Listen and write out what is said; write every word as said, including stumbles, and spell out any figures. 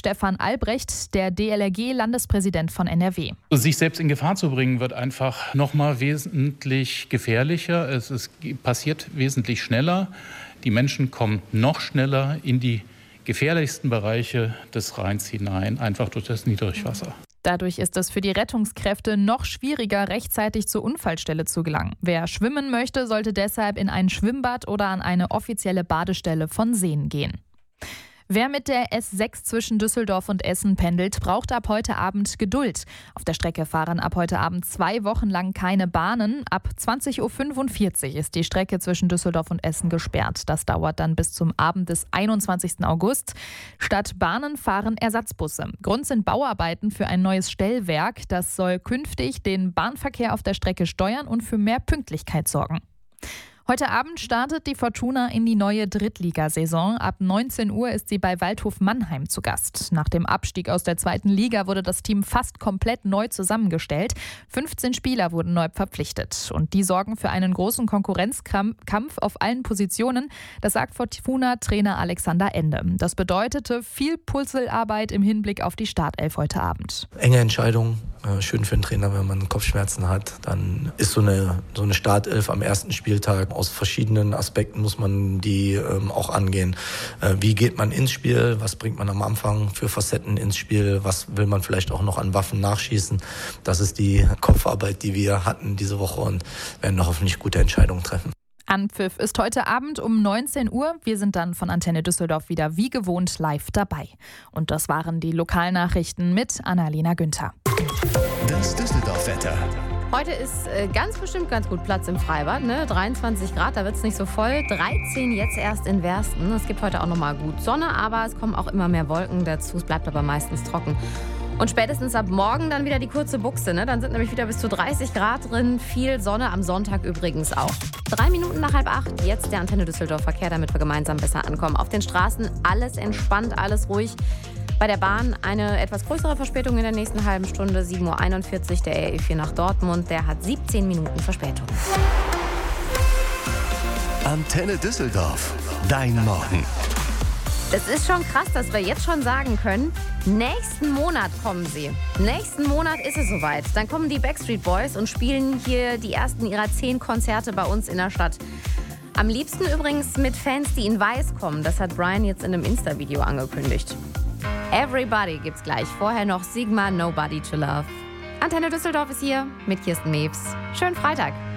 Stefan Albrecht, der D L R G-Landespräsident von N R W. Sich selbst in Gefahr zu bringen, wird einfach noch mal wesentlich gefährlicher. Es ist, passiert wesentlich schneller. Die Menschen kommen noch schneller in die gefährlichsten Bereiche des Rheins hinein, einfach durch das Niedrigwasser. Dadurch ist es für die Rettungskräfte noch schwieriger, rechtzeitig zur Unfallstelle zu gelangen. Wer schwimmen möchte, sollte deshalb in ein Schwimmbad oder an eine offizielle Badestelle von Seen gehen. Wer mit der S sechs zwischen Düsseldorf und Essen pendelt, braucht ab heute Abend Geduld. Auf der Strecke fahren ab heute Abend zwei Wochen lang keine Bahnen. Ab zwanzig Uhr fünfundvierzig ist die Strecke zwischen Düsseldorf und Essen gesperrt. Das dauert dann bis zum Abend des einundzwanzigsten August. Statt Bahnen fahren Ersatzbusse. Grund sind Bauarbeiten für ein neues Stellwerk. Das soll künftig den Bahnverkehr auf der Strecke steuern und für mehr Pünktlichkeit sorgen. Heute Abend startet die Fortuna in die neue Drittligasaison. Ab neunzehn Uhr ist sie bei Waldhof Mannheim zu Gast. Nach dem Abstieg aus der zweiten Liga wurde das Team fast komplett neu zusammengestellt. fünfzehn Spieler wurden neu verpflichtet. Und die sorgen für einen großen Konkurrenzkampf auf allen Positionen. Das sagt Fortuna-Trainer Alexander Ende. Das bedeutete viel Puzzlearbeit im Hinblick auf die Startelf heute Abend. Enge Entscheidung. Schön für den Trainer, wenn man Kopfschmerzen hat. Dann ist so eine, so eine Startelf am ersten Spieltag. Aus verschiedenen Aspekten muss man die ähm, auch angehen. Äh, wie geht man ins Spiel? Was bringt man am Anfang für Facetten ins Spiel? Was will man vielleicht auch noch an Waffen nachschießen? Das ist die Kopfarbeit, die wir hatten diese Woche und werden noch hoffentlich gute Entscheidungen treffen. Anpfiff ist heute Abend um neunzehn Uhr. Wir sind dann von Antenne Düsseldorf wieder wie gewohnt live dabei. Und das waren die Lokalnachrichten mit Annalena Günther. Das Düsseldorf-Wetter. Heute ist äh, ganz bestimmt ganz gut Platz im Freibad, ne? dreiundzwanzig Grad, da wird es nicht so voll. dreizehn jetzt erst in Wersten. Es gibt heute auch noch mal gut Sonne, aber es kommen auch immer mehr Wolken dazu. Es bleibt aber meistens trocken. Und spätestens ab morgen dann wieder die kurze Buchse, ne? Dann sind nämlich wieder bis zu dreißig Grad drin. Viel Sonne, am Sonntag übrigens auch. Drei Minuten nach halb acht, jetzt der Antenne Düsseldorf Verkehr, damit wir gemeinsam besser ankommen. Auf den Straßen alles entspannt, alles ruhig. Bei der Bahn eine etwas größere Verspätung in der nächsten halben Stunde. sieben Uhr einundvierzig, der R E vier nach Dortmund. Der hat siebzehn Minuten Verspätung. Antenne Düsseldorf, dein Morgen. Es ist schon krass, dass wir jetzt schon sagen können, nächsten Monat kommen sie. Nächsten Monat ist es soweit. Dann kommen die Backstreet Boys und spielen hier die ersten ihrer zehn Konzerte bei uns in der Stadt. Am liebsten übrigens mit Fans, die in weiß kommen. Das hat Brian jetzt in einem Insta-Video angekündigt. Everybody gibt's gleich. Vorher noch Sigma, Nobody to Love. Antenne Düsseldorf ist hier mit Kirsten Mewes. Schönen Freitag.